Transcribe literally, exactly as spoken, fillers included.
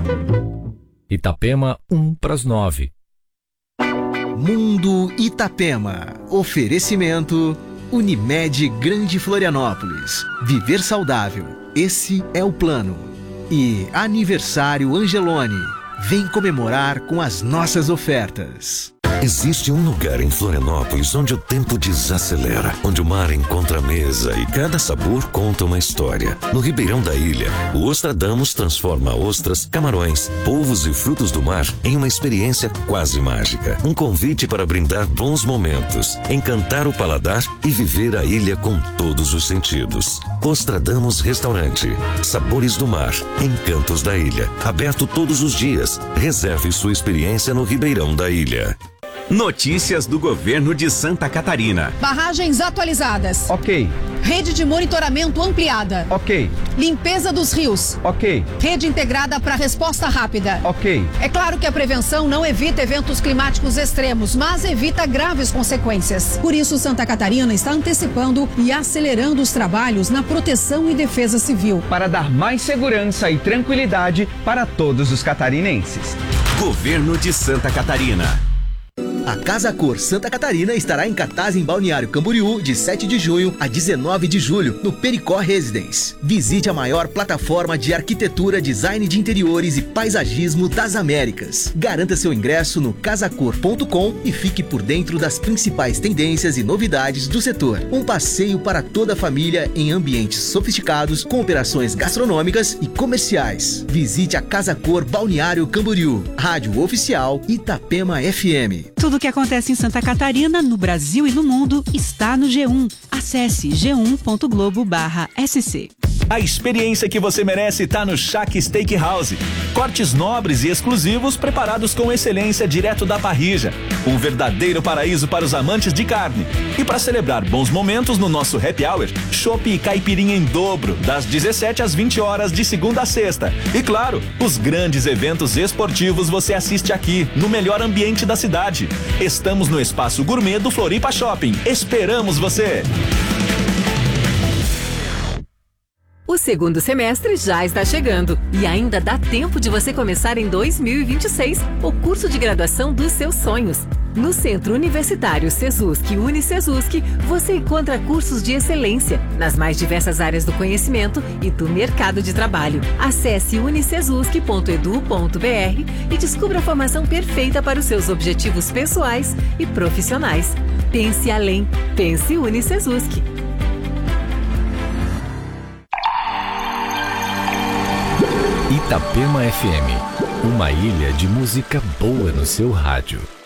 Itapema, um para as nove. Mundo Itapema. Oferecimento Unimed Grande Florianópolis. Viver saudável. Esse é o plano. E Aniversário Angeloni. Vem comemorar com as nossas ofertas. Existe um lugar em Florianópolis onde o tempo desacelera, onde o mar encontra a mesa e cada sabor conta uma história. No Ribeirão da Ilha, o Ostradamus transforma ostras, camarões, polvos e frutos do mar em uma experiência quase mágica. Um convite para brindar bons momentos, encantar o paladar e viver a ilha com todos os sentidos. Ostradamus Restaurante. Sabores do mar, encantos da ilha. Aberto todos os dias. Reserve sua experiência no Ribeirão da Ilha. Notícias do governo de Santa Catarina. Barragens atualizadas. Ok. Rede de monitoramento ampliada. Ok. Limpeza dos rios. Ok. Rede integrada para resposta rápida. Ok. É claro que a prevenção não evita eventos climáticos extremos, mas evita graves consequências. Por isso, Santa Catarina está antecipando e acelerando os trabalhos na proteção e defesa civil. Para dar mais segurança e tranquilidade para todos os catarinenses. Governo de Santa Catarina. A Casa Cor Santa Catarina estará em cartaz em Balneário Camboriú de sete de junho a dezenove de julho, no Pericó Residence. Visite a maior plataforma de arquitetura, design de interiores e paisagismo das Américas. Garanta seu ingresso no casacor ponto com e fique por dentro das principais tendências e novidades do setor. Um passeio para toda a família em ambientes sofisticados, com operações gastronômicas e comerciais. Visite a Casa Cor Balneário Camboriú. Rádio Oficial Itapema F M. Tudo o que acontece em Santa Catarina, no Brasil e no mundo está no G um. Acesse g um ponto globo barra s c. A experiência que você merece está no Shack Steakhouse. Cortes nobres e exclusivos preparados com excelência direto da parrilla. Um verdadeiro paraíso para os amantes de carne. E para celebrar bons momentos no nosso happy hour, chopp e caipirinha em dobro, das dezessete às vinte horas de segunda a sexta. E claro, os grandes eventos esportivos você assiste aqui, no melhor ambiente da cidade. Estamos no Espaço Gourmet do Floripa Shopping. Esperamos você! O segundo semestre já está chegando e ainda dá tempo de você começar em dois mil e vinte e seis o curso de graduação dos seus sonhos. No Centro Universitário Sesusc Unicesusc, você encontra cursos de excelência nas mais diversas áreas do conhecimento e do mercado de trabalho. Acesse unicesusc ponto edu ponto br e descubra a formação perfeita para os seus objetivos pessoais e profissionais. Pense além. Pense Unicesusc. Itapema F M, uma ilha de música boa no seu rádio.